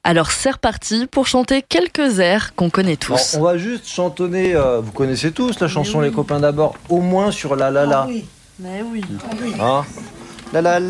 Alors c'est reparti pour chanter quelques airs qu'on connaît tous. Alors, on va juste chantonner, vous connaissez tous la chanson Les copains d'abord, au moins sur la la la. Mais oui. Hein, la la